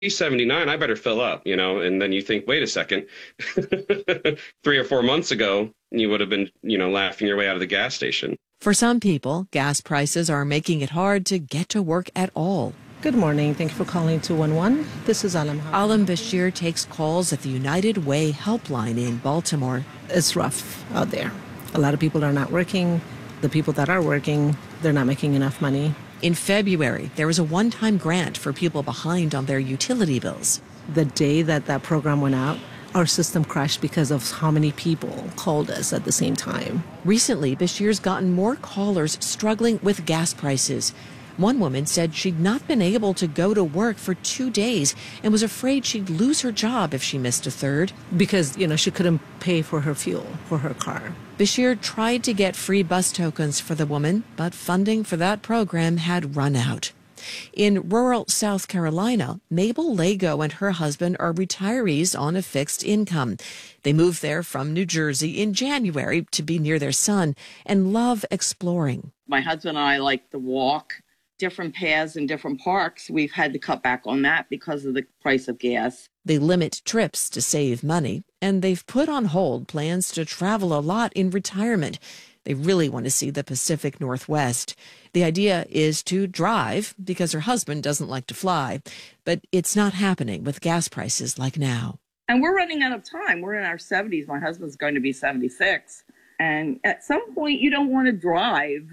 $3.79, I better fill up, and then you think, wait a second, 3 or 4 months ago, you would have been, laughing your way out of the gas station. For some people, gas prices are making it hard to get to work at all. Good morning. Thank you for calling 211. This is Alam. Alam Bashir takes calls at the United Way helpline in Baltimore. It's rough out there. A lot of people are not working. The people that are working, they're not making enough money. In February, there was a one-time grant for people behind on their utility bills. The day that program went out, our system crashed because of how many people called us at the same time. Recently, Bashir's gotten more callers struggling with gas prices. One woman said she'd not been able to go to work for 2 days and was afraid she'd lose her job if she missed a third. Because, she couldn't pay for her fuel for her car. Bashir tried to get free bus tokens for the woman, but funding for that program had run out. In rural South Carolina, Mabel Lago and her husband are retirees on a fixed income. They moved there from New Jersey in January to be near their son and love exploring. My husband and I like to walk different paths in different parks. We've had to cut back on that because of the price of gas. They limit trips to save money, and they've put on hold plans to travel a lot in retirement. They really want to see the Pacific Northwest. The idea is to drive because her husband doesn't like to fly, but it's not happening with gas prices like now. And we're running out of time. We're in our 70s. My husband's going to be 76. And at some point, you don't want to drive,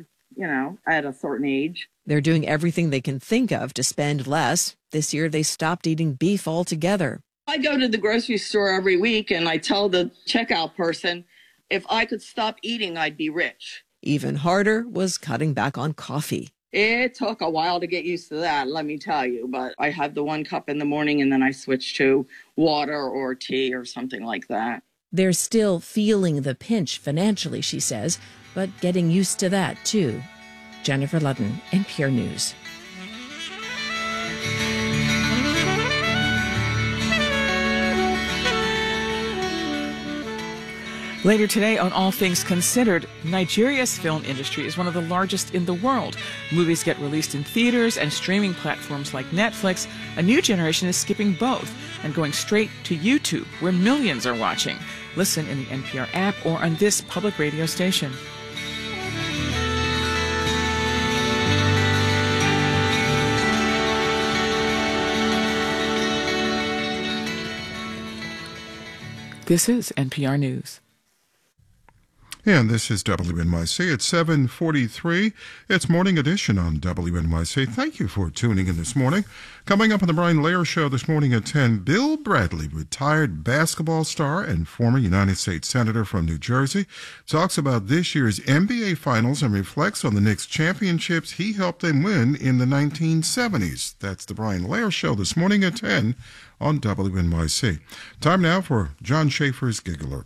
at a certain age. They're doing everything they can think of to spend less. This year, they stopped eating beef altogether. I go to the grocery store every week and I tell the checkout person, if I could stop eating, I'd be rich. Even harder was cutting back on coffee. It took a while to get used to that, let me tell you. But I have the 1 cup in the morning and then I switch to water or tea or something like that. They're still feeling the pinch financially, she says, but getting used to that, too. Jennifer Ludden, NPR News. Later today on All Things Considered, Nigeria's film industry is one of the largest in the world. Movies get released in theaters and streaming platforms like Netflix. A new generation is skipping both and going straight to YouTube, where millions are watching. Listen in the NPR app or on this public radio station. This is NPR News. And this is WNYC at 7:43. It's Morning Edition on WNYC. Thank you for tuning in this morning. Coming up on the Brian Lehrer Show this morning at 10, Bill Bradley, retired basketball star and former United States Senator from New Jersey, talks about this year's NBA Finals and reflects on the Knicks championships he helped them win in the 1970s. That's the Brian Lehrer Show this morning at 10 on WNYC. Time now for John Schaefer's Gig Alert.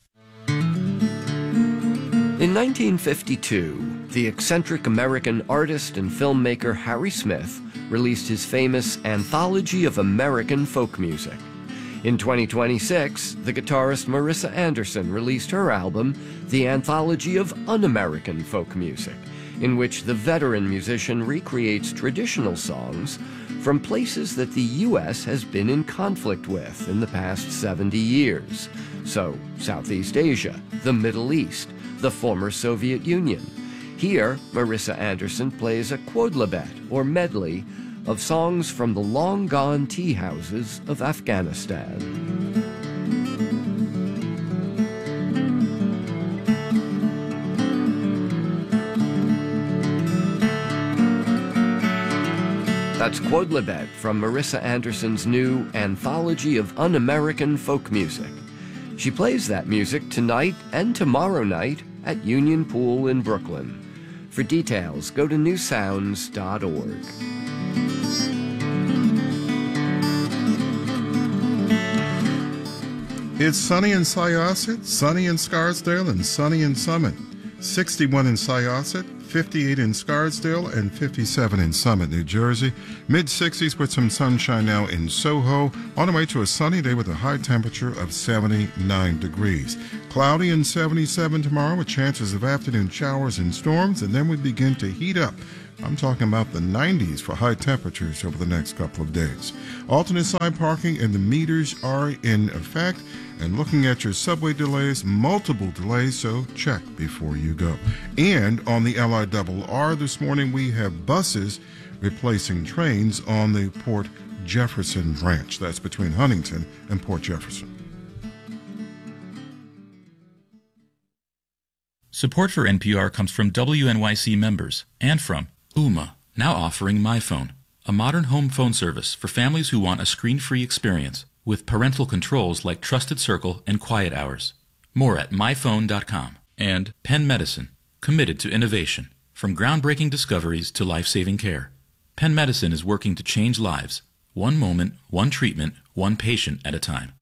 In 1952, the eccentric American artist and filmmaker Harry Smith released his famous Anthology of American Folk Music. In 2026, the guitarist Marissa Anderson released her album, The Anthology of Un-American Folk Music, in which the veteran musician recreates traditional songs from places that the U.S. has been in conflict with in the past 70 years. So, Southeast Asia, the Middle East, the former Soviet Union. Here, Marissa Anderson plays a quodlibet, or medley, of songs from the long-gone tea houses of Afghanistan. That's Quodlibet from Marissa Anderson's new Anthology of Un-American Folk Music. She plays that music tonight and tomorrow night at Union Pool in Brooklyn. For details, go to newsounds.org. It's sunny in Syosset, sunny in Scarsdale, and sunny in Summit. 61 in Syosset, 58 in Scarsdale, and 57 in Summit, New Jersey. Mid-60s with some sunshine now in Soho. On the way to a sunny day with a high temperature of 79 degrees. Cloudy and 77 tomorrow with chances of afternoon showers and storms, and then we begin to heat up I'm talking about the 90s for high temperatures over the next couple of days. Alternate side parking and the meters are in effect. And looking at your subway delays, multiple delays, so check before you go. And on the LIRR this morning, we have buses replacing trains on the Port Jefferson branch. That's between Huntington and Port Jefferson. Support for NPR comes from WNYC members and from Ooma, now offering MyPhone, a modern home phone service for families who want a screen-free experience with parental controls like Trusted Circle and Quiet Hours. More at myphone.com. And Penn Medicine, committed to innovation, from groundbreaking discoveries to life-saving care. Penn Medicine is working to change lives, one moment, one treatment, one patient at a time.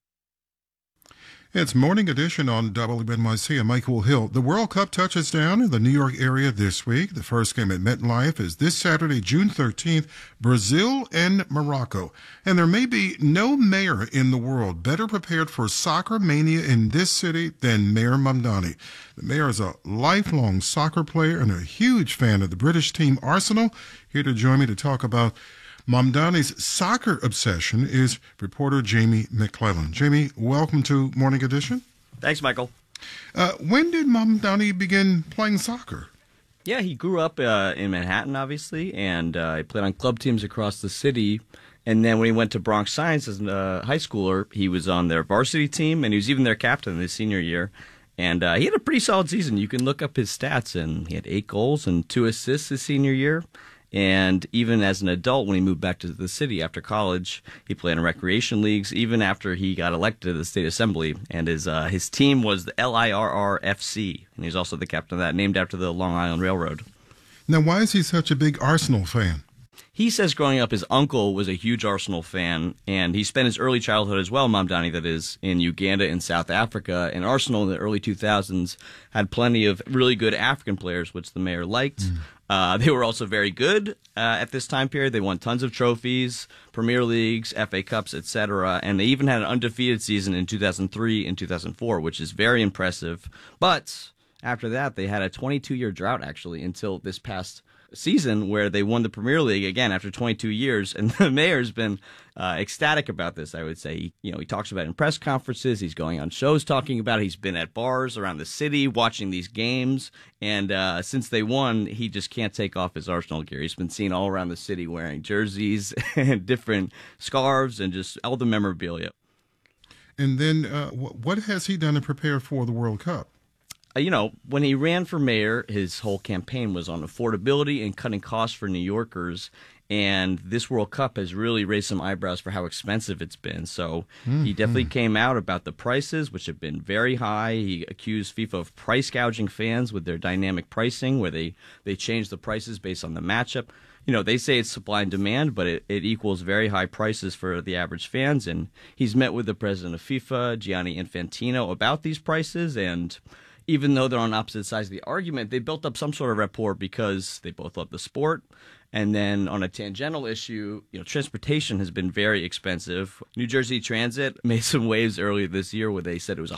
It's Morning Edition on WNYC. I'm Michael Hill. The World Cup touches down in the New York area this week. The first game at MetLife is this Saturday, June 13th, Brazil and Morocco. And there may be no mayor in the world better prepared for soccer mania in this city than Mayor Mamdani. The mayor is a lifelong soccer player and a huge fan of the British team Arsenal. Here to join me to talk about Mamdani's soccer obsession is reporter Jamie McClellan. Jamie, welcome to Morning Edition. Thanks, Michael. When did Mamdani begin playing soccer? Yeah, he grew up in Manhattan, obviously, and he played on club teams across the city. And then when he went to Bronx Science as a high schooler, he was on their varsity team, and he was even their captain his senior year. And he had a pretty solid season. You can look up his stats, and he had 8 goals and 2 assists his senior year. And even as an adult, when he moved back to the city after college, he played in recreation leagues, even after he got elected to the state assembly. And his team was the LIRR FC, and he's also the captain of that, named after the Long Island Railroad. Now, why is he such a big Arsenal fan? He says growing up, his uncle was a huge Arsenal fan, and he spent his early childhood as well, Mamdani, that is, in Uganda and South Africa. And Arsenal in the early 2000s had plenty of really good African players, which the mayor liked. They were also very good at this time period. They won tons of trophies, Premier Leagues, FA Cups, etc. And they even had an undefeated season in 2003 and 2004, which is very impressive. But after that, they had a 22-year drought, actually, until this past season where they won the Premier League again after 22 years. And the mayor's been ecstatic about this, I would say. He talks about it in press conferences. He's going on shows talking about it. He's been at bars around the city watching these games. And since they won, he just can't take off his Arsenal gear. He's been seen all around the city wearing jerseys and different scarves and just all the memorabilia. And then what has he done to prepare for the World Cup? When he ran for mayor, his whole campaign was on affordability and cutting costs for New Yorkers. And this World Cup has really raised some eyebrows for how expensive it's been. So he definitely came out about the prices, which have been very high. He accused FIFA of price gouging fans with their dynamic pricing, where they change the prices based on the matchup. They say it's supply and demand, but it equals very high prices for the average fans. And he's met with the president of FIFA, Gianni Infantino, about these prices. And even though they're on opposite sides of the argument, they built up some sort of rapport because they both love the sport. And then on a tangential issue, transportation has been very expensive. New Jersey Transit made some waves earlier this year where they said it was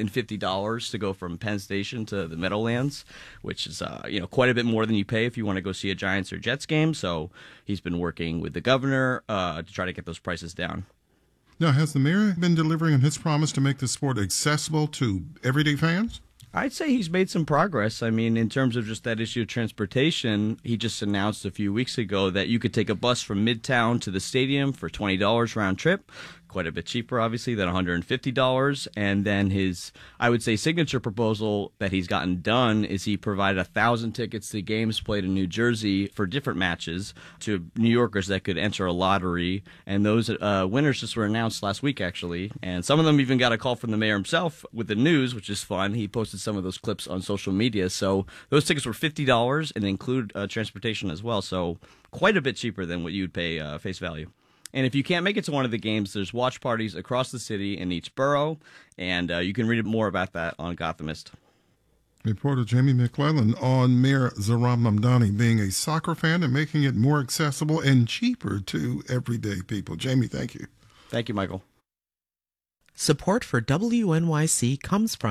$150 to go from Penn Station to the Meadowlands, which is quite a bit more than you pay if you want to go see a Giants or Jets game. So he's been working with the governor to try to get those prices down. Now, has the mayor been delivering on his promise to make the sport accessible to everyday fans? I'd say he's made some progress. I mean, in terms of just that issue of transportation, he just announced a few weeks ago that you could take a bus from Midtown to the stadium for $20 round trip. Quite a bit cheaper, obviously, than $150. And then his, I would say, signature proposal that he's gotten done is he provided 1,000 tickets to games played in New Jersey for different matches to New Yorkers that could enter a lottery. And those winners just were announced last week, actually. And some of them even got a call from the mayor himself with the news, which is fun. He posted some of those clips on social media. So those tickets were $50 and include transportation as well. So quite a bit cheaper than what you'd pay face value. And if you can't make it to one of the games, there's watch parties across the city in each borough, and you can read more about that on Gothamist. Reporter Jamie McClellan on Mayor Zohran Mamdani being a soccer fan and making it more accessible and cheaper to everyday people. Jamie, thank you. Thank you, Michael. Support for WNYC comes from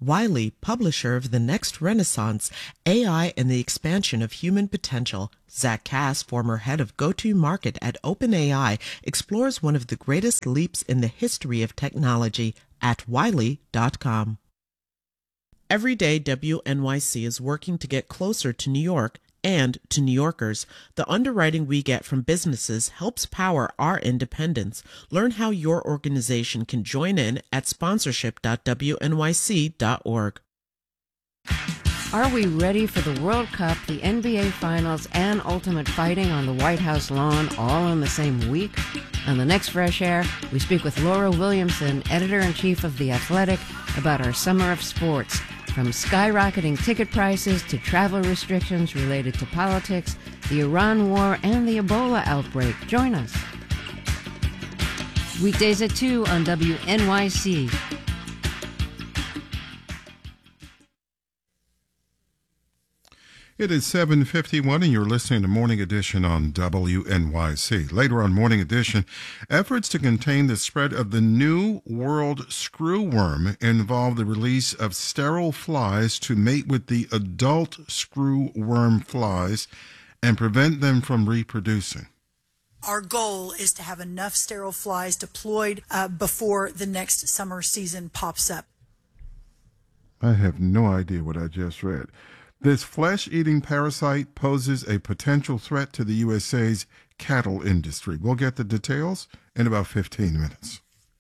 Wiley, publisher of The Next Renaissance, AI and the Expansion of Human Potential. Zach Cass, former head of go-to-market at OpenAI, explores one of the greatest leaps in the history of technology at Wiley.com. Every day, WNYC is working to get closer to New York and to New Yorkers. The underwriting we get from businesses helps power our independence. Learn how your organization can join in at sponsorship.wnyc.org. Are we ready for the World Cup, the NBA Finals, and Ultimate Fighting on the White House lawn all in the same week? On the next Fresh Air, we speak with Laura Williamson, editor-in-chief of The Athletic, about our summer of sports. From skyrocketing ticket prices to travel restrictions related to politics, the Iran war, and the Ebola outbreak. Join us. Weekdays at 2 on WNYC. It is 7:51 and you're listening to Morning Edition on WNYC. Later on Morning Edition, efforts to contain the spread of the New World screwworm involve the release of sterile flies to mate with the adult screwworm flies and prevent them from reproducing. Our goal is to have enough sterile flies deployed before the next summer season pops up. I have no idea what I just read. This flesh-eating parasite poses a potential threat to the USA's cattle industry. We'll get the details in about 15 minutes.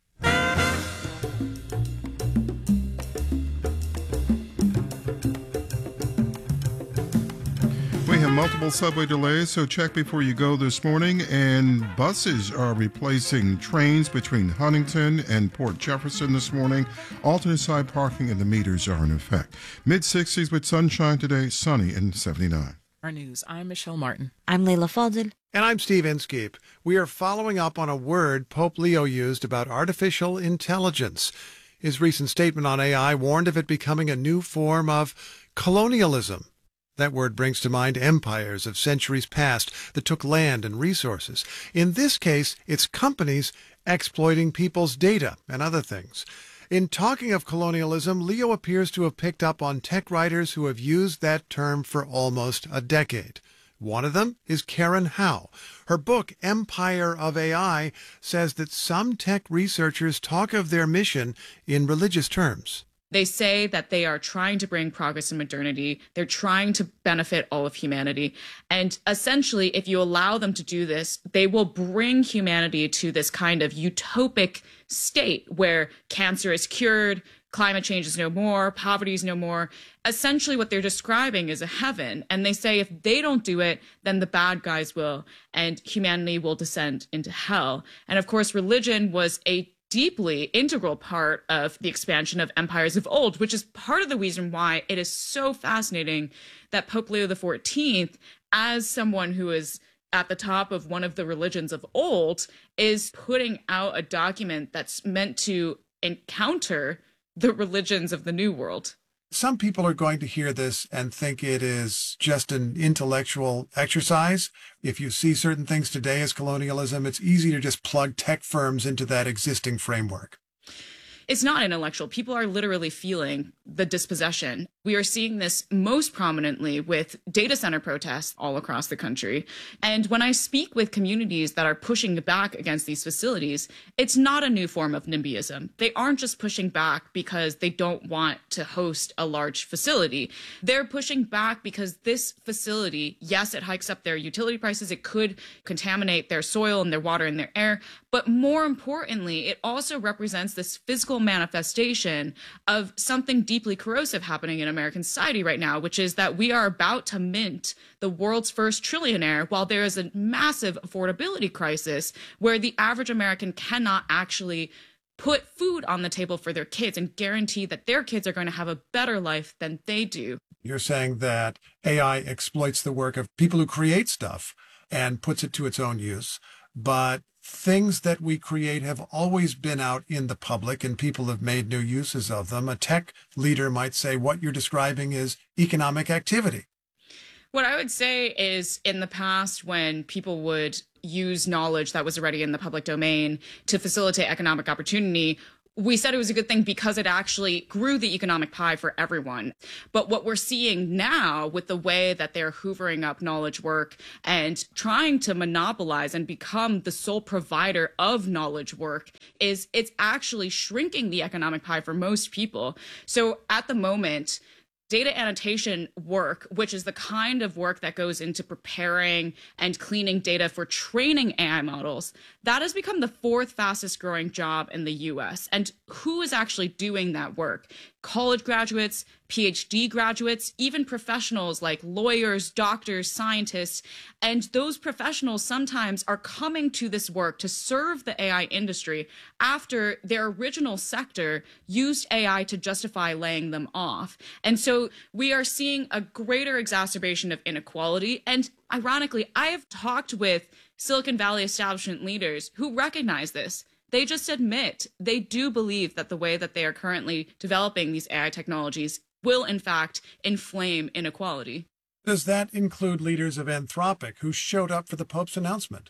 We have multiple subway delays, so check before you go this morning. And buses are replacing trains between Huntington and Port Jefferson this morning. Alternate side parking and the meters are in effect. Mid-60s with sunshine today, sunny and 79. Our news. I'm Michelle Martin. I'm Leila Fadel. And I'm Steve Inskeep. We are following up on a word Pope Leo used about artificial intelligence. His recent statement on AI warned of it becoming a new form of colonialism. That word brings to mind empires of centuries past that took land and resources. In this case, it's companies exploiting people's data and other things. In talking of colonialism, Leo appears to have picked up on tech writers who have used that term for almost a decade. One of them is Karen Howe. Her book, Empire of AI, says that some tech researchers talk of their mission in religious terms. They say that they are trying to bring progress in modernity. They're trying to benefit all of humanity. And essentially, if you allow them to do this, they will bring humanity to this kind of utopic state where cancer is cured, climate change is no more, poverty is no more. Essentially, what they're describing is a heaven. And they say if they don't do it, then the bad guys will, and humanity will descend into hell. And of course, religion was a deeply integral part of the expansion of empires of old, which is part of the reason why it is so fascinating that Pope Leo XIV, as someone who is at the top of one of the religions of old, is putting out a document that's meant to encounter the religions of the New World. Some people are going to hear this and think it is just an intellectual exercise. If you see certain things today as colonialism, it's easy to just plug tech firms into that existing framework. It's not intellectual. People are literally feeling the dispossession. We are seeing this most prominently with data center protests all across the country. And when I speak with communities that are pushing back against these facilities, it's not a new form of NIMBYism. They aren't just pushing back because they don't want to host a large facility. They're pushing back because this facility, yes, it hikes up their utility prices. It could contaminate their soil and their water and their air. But more importantly, it also represents this physical manifestation of something deeply corrosive happening in American society right now, which is that we are about to mint the world's first trillionaire while there is a massive affordability crisis where the average American cannot actually put food on the table for their kids and guarantee that their kids are going to have a better life than they do. You're saying that AI exploits the work of people who create stuff and puts it to its own use, but things that we create have always been out in the public and people have made new uses of them. A tech leader might say what you're describing is economic activity. What I would say is in the past, when people would use knowledge that was already in the public domain to facilitate economic opportunity, we said it was a good thing because it actually grew the economic pie for everyone. But what we're seeing now with the way that they're hoovering up knowledge work and trying to monopolize and become the sole provider of knowledge work is it's actually shrinking the economic pie for most people. So at the moment, data annotation work, which is the kind of work that goes into preparing and cleaning data for training AI models, that has become the 4th fastest growing job in the US. And who is actually doing that work? College graduates, PhD graduates, even professionals like lawyers, doctors, scientists. And those professionals sometimes are coming to this work to serve the AI industry after their original sector used AI to justify laying them off. And so we are seeing a greater exacerbation of inequality. And ironically, I have talked with Silicon Valley establishment leaders who recognize this. They just admit they do believe that the way that they are currently developing these AI technologies will, in fact, inflame inequality. Does that include leaders of Anthropic who showed up for the Pope's announcement?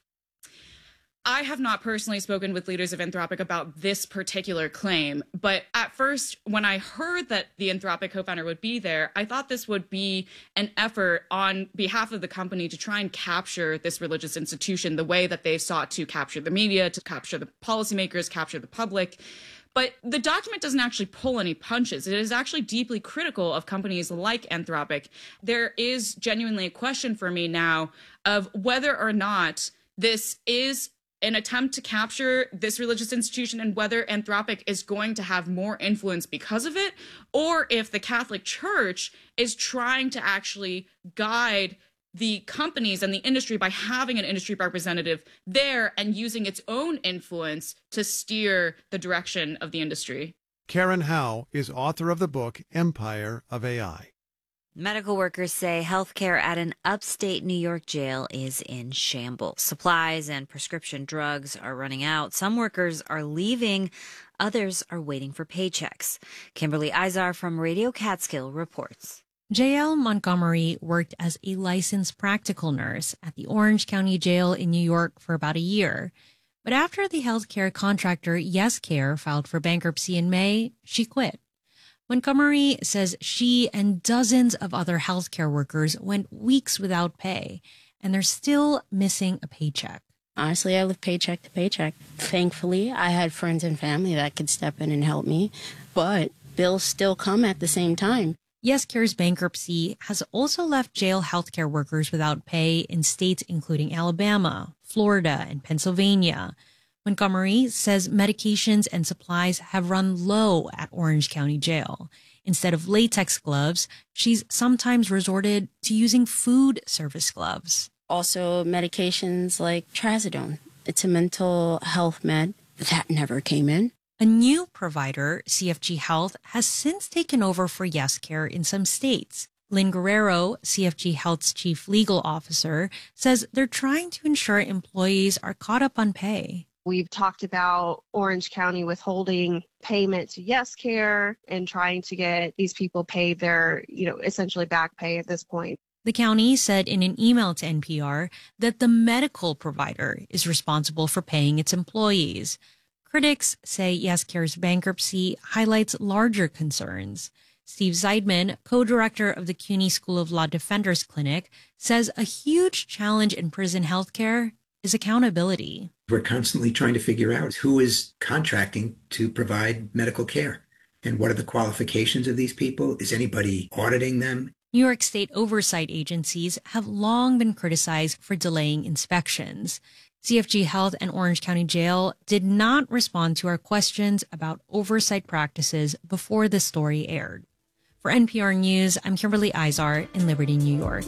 I have not personally spoken with leaders of Anthropic about this particular claim, but at first, when I heard that the Anthropic co-founder would be there, I thought this would be an effort on behalf of the company to try and capture this religious institution the way that they've sought to capture the media, to capture the policymakers, capture the public. But the document doesn't actually pull any punches. It is actually deeply critical of companies like Anthropic. There is genuinely a question for me now of whether or not this is an attempt to capture this religious institution and whether Anthropic is going to have more influence because of it, or if the Catholic Church is trying to actually guide the companies and the industry by having an industry representative there and using its own influence to steer the direction of the industry. Karen Howe is author of the book Empire of AI. Medical workers say healthcare at an upstate New York jail is in shambles. Supplies and prescription drugs are running out. Some workers are leaving. Others are waiting for paychecks. Kimberly Izar from Radio Catskill reports. J.L. Montgomery worked as a licensed practical nurse at the Orange County Jail in New York for about a year. But after the healthcare contractor YesCare filed for bankruptcy in May, she quit. Montgomery says she and dozens of other healthcare workers went weeks without pay, and they're still missing a paycheck. Honestly, I live paycheck to paycheck. Thankfully, I had friends and family that could step in and help me, but bills still come at the same time. YesCare's bankruptcy has also left jail healthcare workers without pay in states including Alabama, Florida, and Pennsylvania. Montgomery says medications and supplies have run low at Orange County Jail. Instead of latex gloves, she's sometimes resorted to using food service gloves. Also, medications like trazodone. It's a mental health med that never came in. A new provider, CFG Health, has since taken over for YesCare in some states. Lynn Guerrero, CFG Health's chief legal officer, says they're trying to ensure employees are caught up on pay. We've talked about Orange County withholding payment to YesCare and trying to get these people paid their, essentially back pay at this point. The county said in an email to NPR that the medical provider is responsible for paying its employees. Critics say YesCare's bankruptcy highlights larger concerns. Steve Zeidman, co-director of the CUNY School of Law Defenders Clinic, says a huge challenge in prison healthcare is accountability. We're constantly trying to figure out who is contracting to provide medical care and what are the qualifications of these people. Is anybody auditing them? New York State oversight agencies have long been criticized for delaying inspections. CFG Health and Orange County Jail did not respond to our questions about oversight practices before the story aired. For NPR News, I'm Kimberly Izar in Liberty, New York.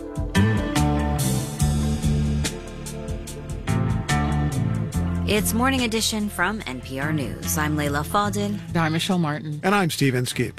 It's Morning Edition from NPR News. I'm Layla Fadel. And I'm Michelle Martin. And I'm Steve Inskeep.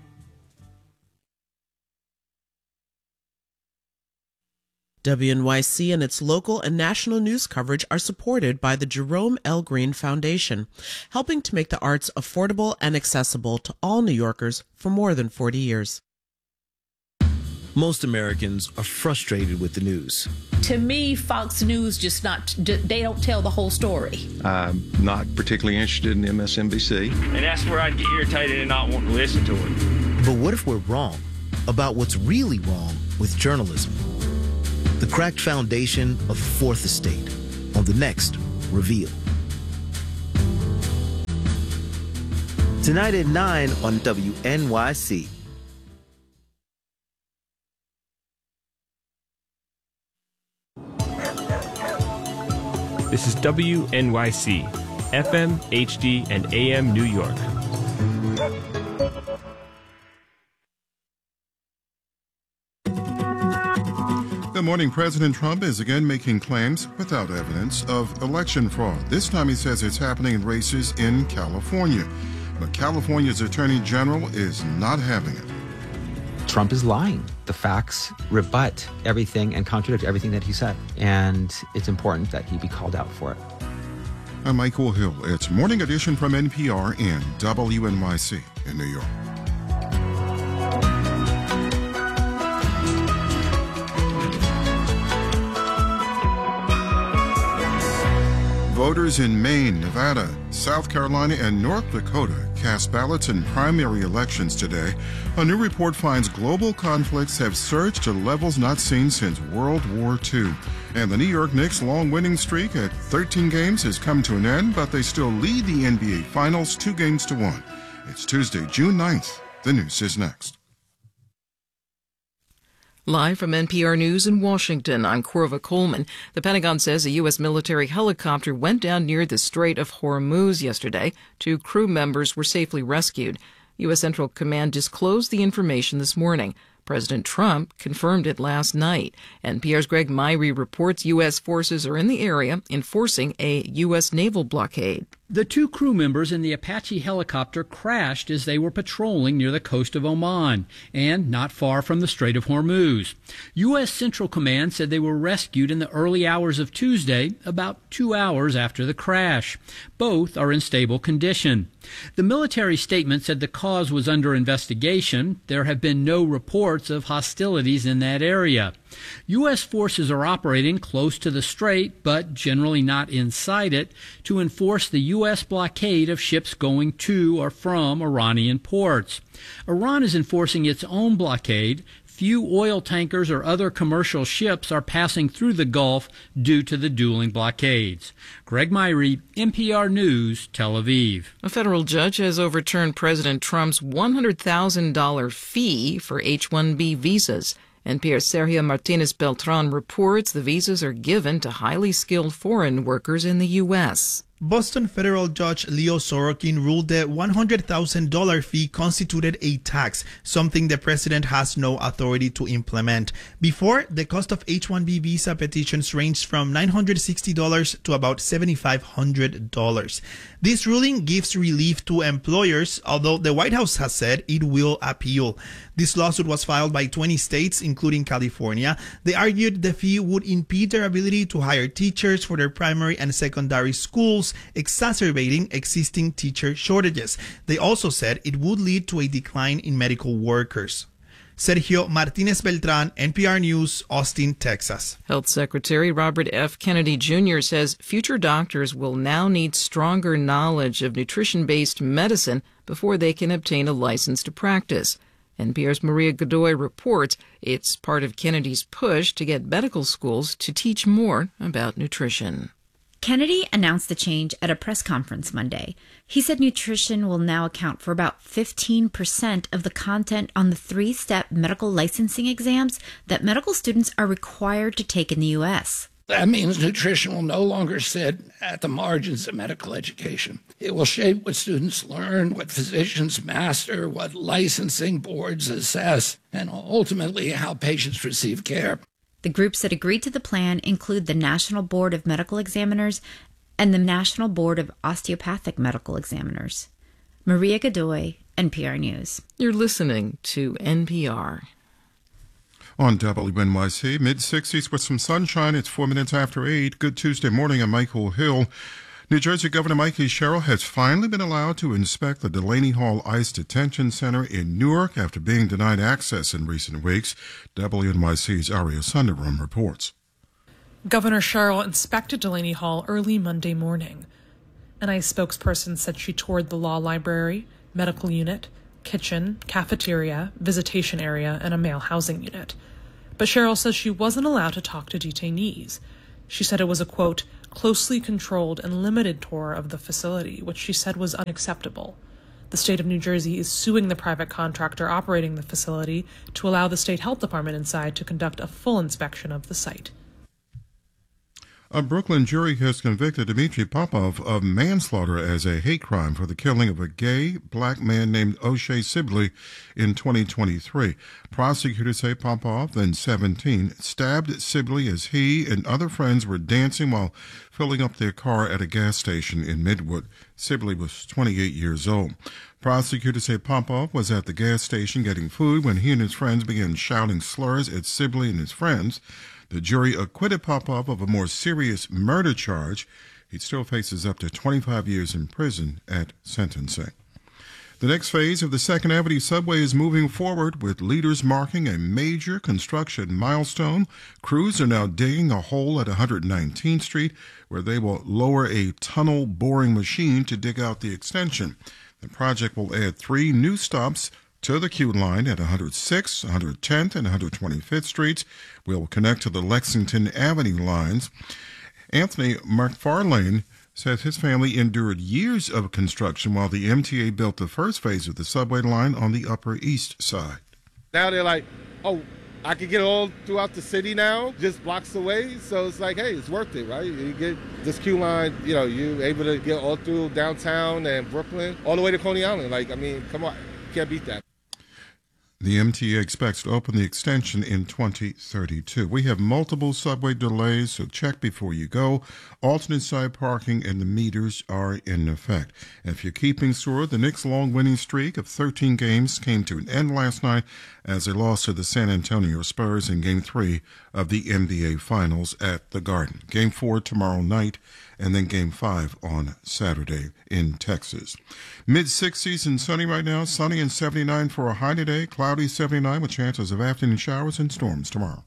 WNYC and its local and national news coverage are supported by the Jerome L. Green Foundation, helping to make the arts affordable and accessible to all New Yorkers for more than 40 years. Most Americans are frustrated with the news. To me, Fox News they don't tell the whole story. I'm not particularly interested in MSNBC. And that's where I get irritated and not want to listen to it. But what if we're wrong about what's really wrong with journalism? The cracked foundation of the Fourth Estate on the next Reveal. Tonight at 9 on WNYC. This is WNYC, FM, HD, and AM New York. Good morning. President Trump is again making claims without evidence of election fraud. This time he says it's happening in races in California. But California's Attorney General is not having it. Trump is lying. The facts rebut everything and contradict everything that he said. And it's important that he be called out for it. I'm Michael Hill. It's Morning Edition from NPR and WNYC in New York. Voters in Maine, Nevada, South Carolina, and North Dakota cast ballots in primary elections today. A new report finds global conflicts have surged to levels not seen since World War II. And the New York Knicks' long winning streak at 13 games has come to an end, but they still lead the NBA Finals 2-1. It's Tuesday, June 9th. The news is next. Live from NPR News in Washington, I'm Corva Coleman. The Pentagon says a U.S. military helicopter went down near the Strait of Hormuz yesterday. 2 crew members were safely rescued. U.S. Central Command disclosed the information this morning. President Trump confirmed it last night. NPR's Greg Myrie reports U.S. forces are in the area enforcing a U.S. naval blockade. The 2 crew members in the Apache helicopter crashed as they were patrolling near the coast of Oman and not far from the Strait of Hormuz. U.S. Central Command said they were rescued in the early hours of Tuesday, about 2 hours after the crash. Both are in stable condition. The military statement said the cause was under investigation. There have been no reports of hostilities in that area. U.S. forces are operating close to the strait, but generally not inside it, to enforce the U.S. blockade of ships going to or from Iranian ports. Iran is enforcing its own blockade. Few oil tankers or other commercial ships are passing through the Gulf due to the dueling blockades. Greg Myrie, NPR News, Tel Aviv. A federal judge has overturned President Trump's $100,000 fee for H-1B visas. NPR's Sergio Martinez-Beltran reports the visas are given to highly skilled foreign workers in the U.S. Boston federal judge Leo Sorokin ruled the $100,000 fee constituted a tax, something the president has no authority to implement. Before, the cost of H-1B visa petitions ranged from $960 to about $7,500. This ruling gives relief to employers, although the White House has said it will appeal. This lawsuit was filed by 20 states, including California. They argued the fee would impede their ability to hire teachers for their primary and secondary schools, exacerbating existing teacher shortages. They also said it would lead to a decline in medical workers. Sergio Martinez-Beltran, NPR News, Austin, Texas. Health Secretary Robert F. Kennedy Jr. says future doctors will now need stronger knowledge of nutrition-based medicine before they can obtain a license to practice. NPR's Maria Godoy reports it's part of Kennedy's push to get medical schools to teach more about nutrition. Kennedy announced the change at a press conference Monday. He said nutrition will now account for about 15% of the content on the 3-step medical licensing exams that medical students are required to take in the U.S. That means nutrition will no longer sit at the margins of medical education. It will shape what students learn, what physicians master, what licensing boards assess, and ultimately how patients receive care. The groups that agreed to the plan include the National Board of Medical Examiners and the National Board of Osteopathic Medical Examiners. Maria Godoy, NPR News. You're listening to NPR. On WNYC, mid-60s with some sunshine. It's 4 minutes after 8. Good Tuesday morning. I'm Michael Hill. New Jersey Governor Mikey Sherrill has finally been allowed to inspect the Delaney Hall ICE Detention Center in Newark after being denied access in recent weeks. WNYC's Aria Sundaram reports. Governor Sherrill inspected Delaney Hall early Monday morning. An ICE spokesperson said she toured the law library, medical unit, kitchen, cafeteria, visitation area, and a male housing unit. But Sherrill says she wasn't allowed to talk to detainees. She said it was a, quote, closely controlled and limited tour of the facility, which she said was unacceptable. The state of New Jersey is suing the private contractor operating the facility to allow the state health department inside to conduct a full inspection of the site. A Brooklyn jury has convicted Dmitry Popov of manslaughter as a hate crime for the killing of a gay black man named O'Shea Sibley in 2023. Prosecutors say Popov, then 17, stabbed Sibley as he and other friends were dancing while filling up their car at a gas station in Midwood. Sibley was 28 years old. Prosecutors say Popov was at the gas station getting food when he and his friends began shouting slurs at Sibley and his friends. The jury acquitted Popov of a more serious murder charge. He still faces up to 25 years in prison at sentencing. The next phase of the Second Avenue subway is moving forward, with leaders marking a major construction milestone. Crews are now digging a hole at 119th Street, where they will lower a tunnel boring machine to dig out the extension. The project will add 3 new stops to the Q line at 106th, 110th, and 125th Streets. Will connect to the Lexington Avenue lines. Anthony McFarlane says his family endured years of construction while the MTA built the first phase of the subway line on the Upper East Side. Now they're like, oh, I can get all throughout the city now, just blocks away. So it's like, hey, it's worth it, right? You get this Q line, you're able to get all through downtown and Brooklyn, all the way to Coney Island. Like, I mean, come on, can't beat that. The MTA expects to open the extension in 2032. We have multiple subway delays, so check before you go. Alternate side parking and the meters are in effect. If you're keeping score, the Knicks' long winning streak of 13 games came to an end last night as they lost to the San Antonio Spurs in Game 3 of the NBA Finals at the Garden. Game 4 tomorrow night, and then Game 5 on Saturday in Texas. Mid-60s and sunny right now, sunny and 79 for a high today, cloudy 79 with chances of afternoon showers and storms tomorrow.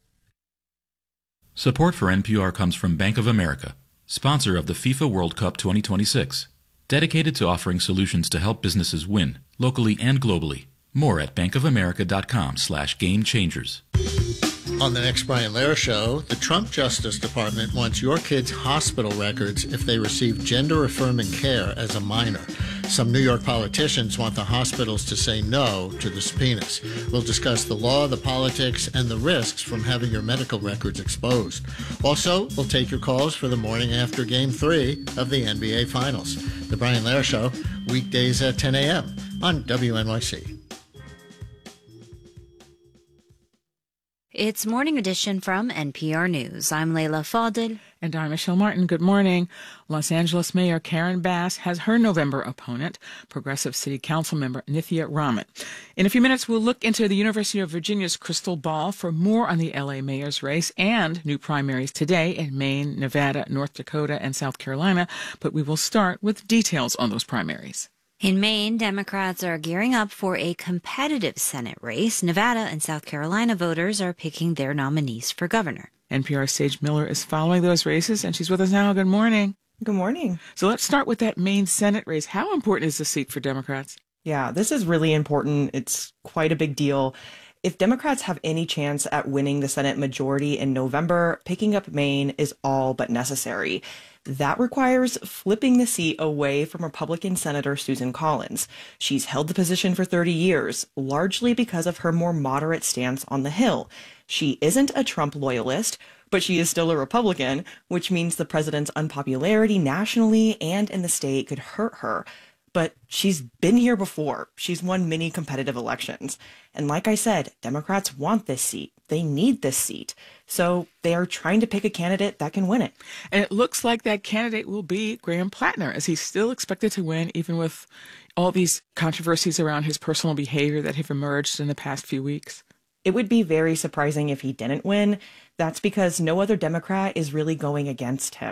Support for NPR comes from Bank of America, sponsor of the FIFA World Cup 2026, dedicated to offering solutions to help businesses win, locally and globally. More at bankofamerica.com/gamechangers. On the next Brian Lehrer Show, the Trump Justice Department wants your kids' hospital records if they receive gender-affirming care as a minor. Some New York politicians want the hospitals to say no to the subpoenas. We'll discuss the law, the politics, and the risks from having your medical records exposed. Also, we'll take your calls for the morning after Game 3 of the NBA Finals. The Brian Lehrer Show, weekdays at 10 a.m. on WNYC. It's Morning Edition from NPR News. I'm Layla Fadel. And I'm Michelle Martin. Good morning. Los Angeles Mayor Karen Bass has her November opponent, Progressive City Council member Nithya Raman. In a few minutes, we'll look into the University of Virginia's crystal ball for more on the L.A. mayor's race and new primaries today in Maine, Nevada, North Dakota, and South Carolina. But we will start with details on those primaries. In Maine, Democrats are gearing up for a competitive Senate race. Nevada and South Carolina voters are picking their nominees for governor. NPR's Sage Miller is following those races, and she's with us now. Good morning. Good morning. So let's start with that Maine Senate race. How important is this seat for Democrats? Yeah, this is really important. It's quite a big deal. If Democrats have any chance at winning the Senate majority in November, picking up Maine is all but necessary. That requires flipping the seat away from Republican Senator Susan Collins. She's held the position for 30 years, largely because of her more moderate stance on the Hill. She isn't a Trump loyalist, but she is still a Republican, which means the president's unpopularity nationally and in the state could hurt her. But she's been here before. She's won many competitive elections. And like I said, Democrats want this seat. They need this seat. So they are trying to pick a candidate that can win it. And it looks like that candidate will be Graham Plattner, as he's still expected to win, even with all these controversies around his personal behavior that have emerged in the past few weeks. It would be very surprising if he didn't win. That's because no other Democrat is really going against him.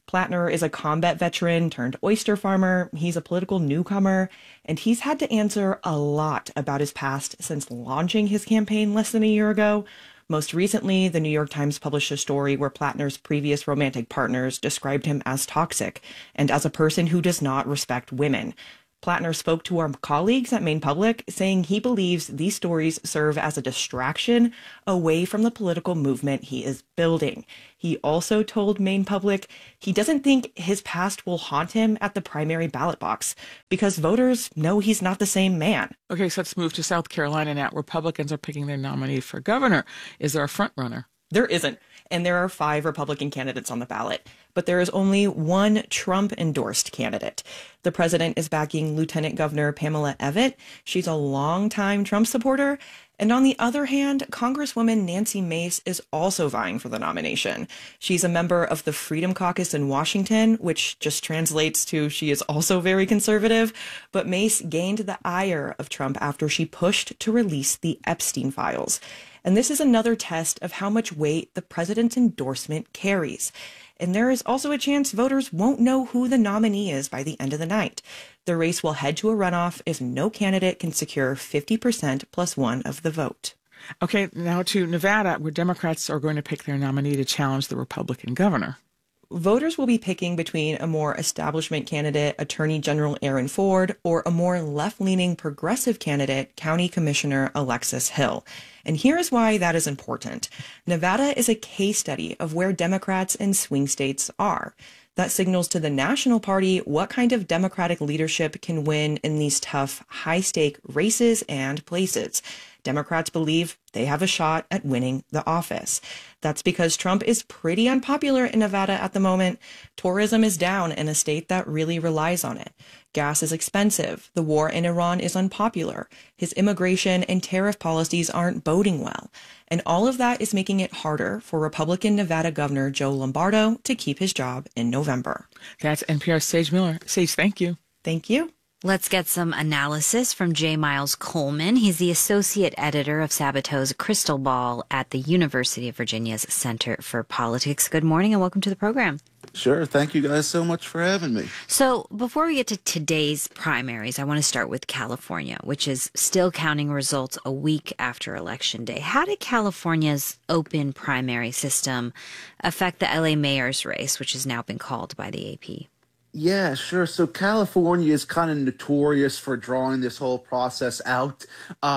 Plattner is a combat veteran turned oyster farmer. He's a political newcomer, and he's had to answer a lot about his past since launching his campaign less than a year ago. Most recently, the New York Times published a story where Plattner's previous romantic partners described him as toxic and as a person who does not respect women. Plattner spoke to our colleagues at Maine Public, saying he believes these stories serve as a distraction away from the political movement he is building. He also told Maine Public he doesn't think his past will haunt him at the primary ballot box because voters know he's not the same man. Okay, so let's move to South Carolina now. Republicans are picking their nominee for governor. Is there a front runner? There isn't, and there are 5 Republican candidates on the ballot, but there is only one Trump-endorsed candidate. The president is backing Lieutenant Governor Pamela Evette. She's a longtime Trump supporter. And on the other hand, Congresswoman Nancy Mace is also vying for the nomination. She's a member of the Freedom Caucus in Washington, which just translates to she is also very conservative. But Mace gained the ire of Trump after she pushed to release the Epstein files. And this is another test of how much weight the president's endorsement carries. And there is also a chance voters won't know who the nominee is by the end of the night. The race will head to a runoff if no candidate can secure 50% plus 1 of the vote. Okay, now to Nevada, where Democrats are going to pick their nominee to challenge the Republican governor. Voters will be picking between a more establishment candidate, Attorney General Aaron Ford, or a more left-leaning progressive candidate, County Commissioner Alexis Hill. And here's why that is important. Nevada is a case study of where Democrats and swing states are. That signals to the national party what kind of Democratic leadership can win in these tough, high-stake races and places. Democrats believe they have a shot at winning the office. That's because Trump is pretty unpopular in Nevada at the moment. Tourism is down in a state that really relies on it. Gas is expensive. The war in Iran is unpopular. His immigration and tariff policies aren't boding well. And all of that is making it harder for Republican Nevada Governor Joe Lombardo to keep his job in November. That's NPR's Sage Miller. Sage, thank you. Thank you. Let's get some analysis from J. Miles Coleman. He's the associate editor of Sabato's Crystal Ball at the University of Virginia's Center for Politics. Good morning and welcome to the program. Sure. Thank you guys so much for having me. So before we get to today's primaries, I want to start with California, which is still counting results a week after Election Day. How did California's open primary system affect the LA mayor's race, which has now been called by the AP? Yeah, sure. So California is kind of notorious for drawing this whole process out.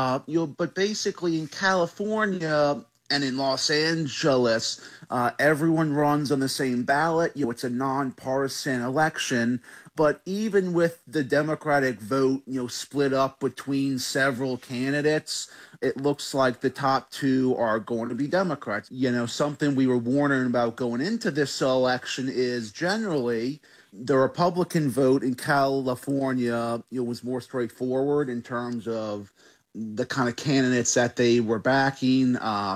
But basically in California and in Los Angeles, everyone runs on the same ballot. It's a nonpartisan election. But even with the Democratic vote, split up between several candidates, it looks like the top 2 are going to be Democrats. Something we were warning about going into this election is generally the Republican vote in California, was more straightforward in terms of the kind of candidates that they were backing,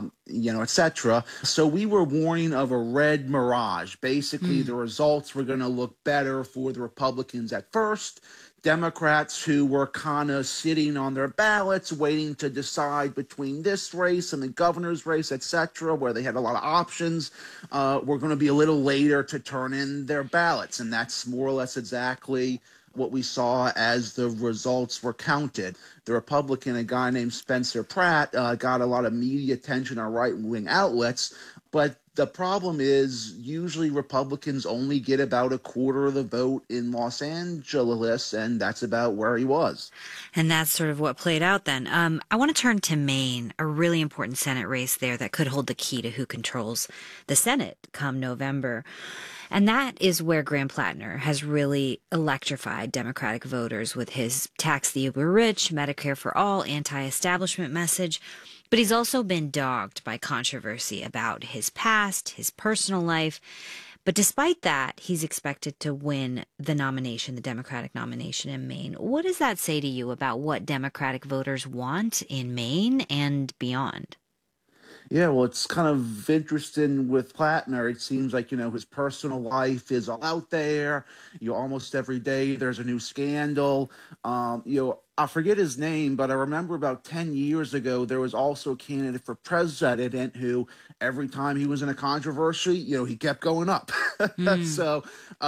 et cetera. So we were warning of a red mirage. Basically, the results were going to look better for the Republicans at first. Democrats who were kind of sitting on their ballots, waiting to decide between this race and the governor's race, et cetera, where they had a lot of options, were going to be a little later to turn in their ballots. And that's more or less exactly what we saw as the results were counted. The Republican, a guy named Spencer Pratt, got a lot of media attention on right-wing outlets, but the problem is usually Republicans only get about a quarter of the vote in Los Angeles, and that's about where he was. And that's sort of what played out then. I want to turn to Maine, a really important Senate race there that could hold the key to who controls the Senate come November. And that is where Graham Plattner has really electrified Democratic voters with his tax the uber rich, Medicare for all, anti-establishment message. But he's also been dogged by controversy about his past, his personal life. But despite that, he's expected to win the nomination, the Democratic nomination in Maine. What does that say to you about what Democratic voters want in Maine and beyond? Yeah, well, it's kind of interesting with Platner. It seems like, his personal life is all out there. Almost every day there's a new scandal. I forget his name, but I remember about 10 years ago, there was also a candidate for president who every time he was in a controversy, he kept going up. So,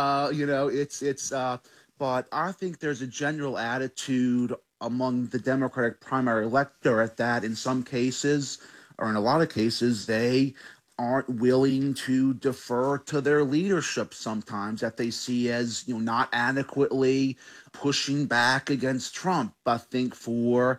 but I think there's a general attitude among the Democratic primary electorate that in some cases, or in a lot of cases, they aren't willing to defer to their leadership sometimes, that they see as not adequately pushing back against Trump. I think for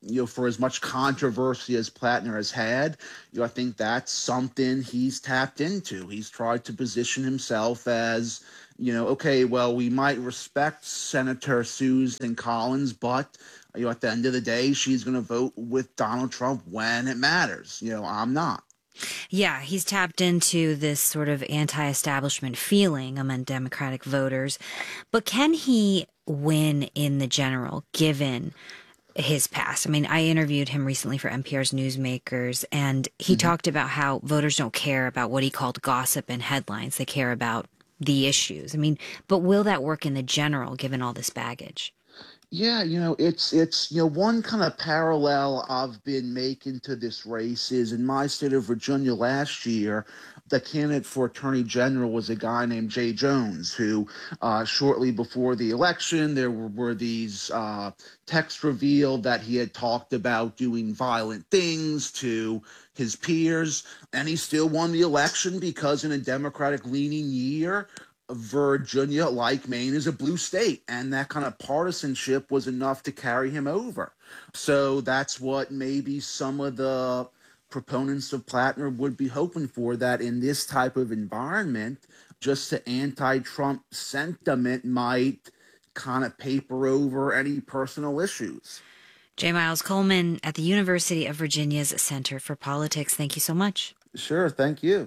as much controversy as Platner has had, I think that's something he's tapped into. He's tried to position himself as, okay, well, we might respect Senator Susan Collins, but at the end of the day, she's going to vote with Donald Trump when it matters. I'm not. Yeah, he's tapped into this sort of anti-establishment feeling among Democratic voters. But can he win in the general, given his past? I mean, I interviewed him recently for NPR's Newsmakers, and he talked about how voters don't care about what he called gossip and headlines. They care about the issues. I mean, but will that work in the general, given all this baggage? Yeah, it's one kind of parallel I've been making to this race is in my state of Virginia last year, the candidate for Attorney General was a guy named Jay Jones, who shortly before the election, there were these texts revealed that he had talked about doing violent things to his peers, and he still won the election because in a Democratic-leaning year, Virginia, like Maine, is a blue state, and that kind of partisanship was enough to carry him over. So that's what maybe some of the proponents of Platner would be hoping for, that in this type of environment, just the anti-Trump sentiment might kind of paper over any personal issues. J. Miles Coleman at the University of Virginia's Center for Politics. Thank you so much. Sure, thank you.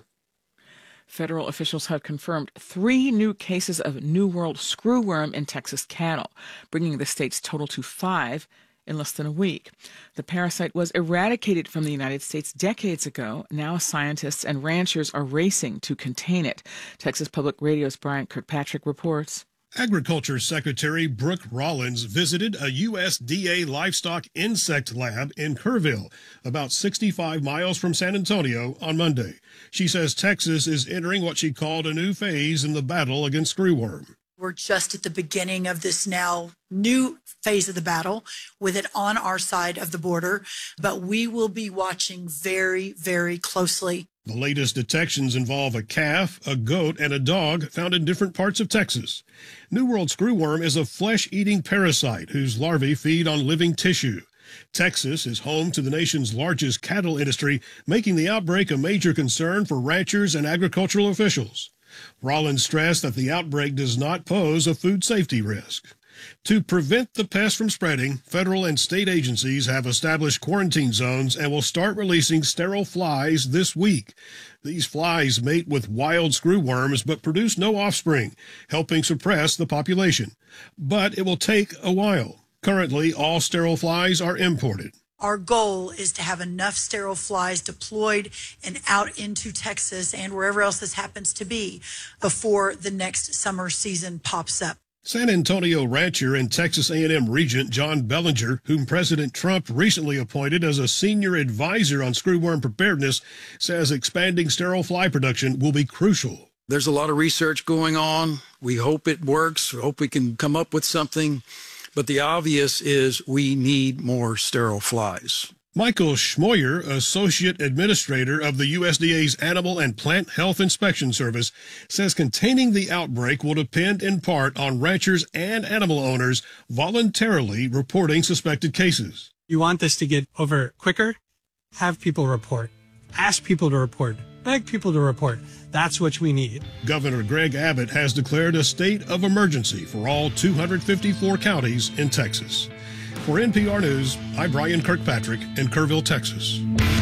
Federal officials have confirmed 3 new cases of New World screwworm in Texas cattle, bringing the state's total to 5 in less than a week. The parasite was eradicated from the United States decades ago. Now scientists and ranchers are racing to contain it. Texas Public Radio's Brian Kirkpatrick reports. Agriculture Secretary Brooke Rollins visited a USDA livestock insect lab in Kerrville, about 65 miles from San Antonio, on Monday. She says Texas is entering what she called a new phase in the battle against screwworm. We're just at the beginning of this now new phase of the battle with it on our side of the border, but we will be watching very, very closely. The latest detections involve a calf, a goat, and a dog found in different parts of Texas. New World screwworm is a flesh-eating parasite whose larvae feed on living tissue. Texas is home to the nation's largest cattle industry, making the outbreak a major concern for ranchers and agricultural officials. Rollins stressed that the outbreak does not pose a food safety risk. To prevent the pest from spreading, federal and state agencies have established quarantine zones and will start releasing sterile flies this week. These flies mate with wild screwworms but produce no offspring, helping suppress the population. But it will take a while. Currently, all sterile flies are imported. Our goal is to have enough sterile flies deployed and out into Texas and wherever else this happens to be before the next summer season pops up. San Antonio rancher and Texas A&M regent John Bellinger, whom President Trump recently appointed as a senior advisor on screwworm preparedness, says expanding sterile fly production will be crucial. There's a lot of research going on. We hope it works. We hope we can come up with something. But the obvious is we need more sterile flies. Michael Schmoyer, Associate Administrator of the USDA's Animal and Plant Health Inspection Service, says containing the outbreak will depend in part on ranchers and animal owners voluntarily reporting suspected cases. You want this to get over quicker? Have people report. Ask people to report. Beg people to report. That's what we need. Governor Greg Abbott has declared a state of emergency for all 254 counties in Texas. For NPR News, I'm Brian Kirkpatrick in Kerrville, Texas.